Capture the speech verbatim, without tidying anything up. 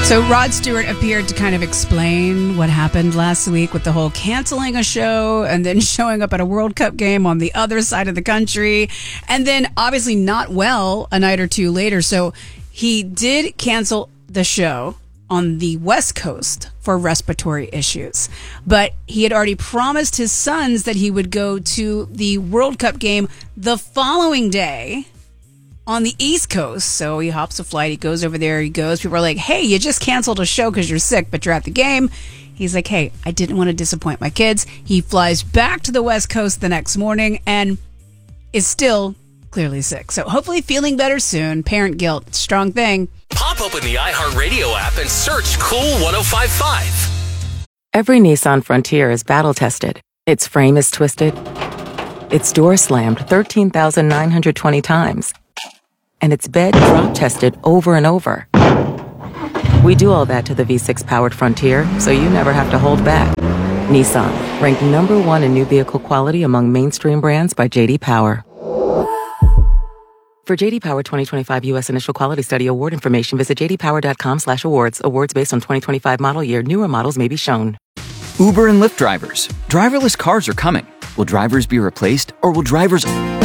So Rod Stewart appeared to kind of explain what happened last week with the whole canceling a show and then showing up at a World Cup game on the other side of the country, and then obviously not well a night or two later. So he did cancel the show on the West Coast for respiratory issues, but he had already promised his sons that he would go to the World Cup game the following day on the East Coast. So he hops a flight, he goes over there, he goes. People are like, hey, you just canceled a show because you're sick, but you're at the game. He's like, hey, I didn't want to disappoint my kids. He flies back to the West Coast the next morning and is still clearly sick. So hopefully feeling better soon. Parent guilt, strong thing. Pop open the iHeartRadio app and search Cool one oh five point five. Every Nissan Frontier is battle-tested. Its frame is twisted. Its door slammed thirteen thousand nine hundred twenty times. And its bed drop tested over and over. We do all that to the V six powered Frontier, so you never have to hold back. Nissan, ranked number one in new vehicle quality among mainstream brands by J D Power. For J D Power twenty twenty-five U S Initial Quality Study Award information, visit j d power dot com slash awards. Awards based on twenty twenty-five model year. Newer models may be shown. Uber and Lyft drivers. Driverless cars are coming. Will drivers be replaced, or will drivers